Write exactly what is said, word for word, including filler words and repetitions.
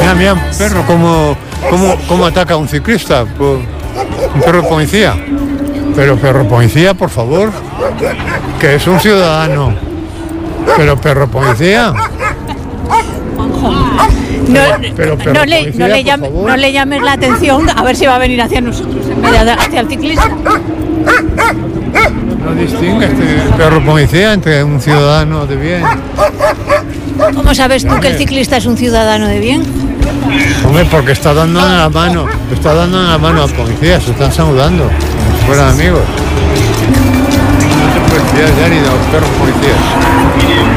Mira, mira, un perro, cómo, cómo, cómo ataca a un ciclista. Un perro policía. Pero perro policía, por favor, que es un ciudadano. Pero perro policía. No, Pero, pero no, le, policía, no, le por llame- favor. no le llames la atención, a ver si va a venir hacia nosotros en vez de hacia el ciclista. No distingue este perro policía entre un ciudadano de bien. ¿Cómo sabes tú que el ciclista es un ciudadano de bien? Hombre, porque está dando la mano, está dando la mano al policía, se están saludando, como si fueran amigos. No te puedes fiar ya ni de los perros policías.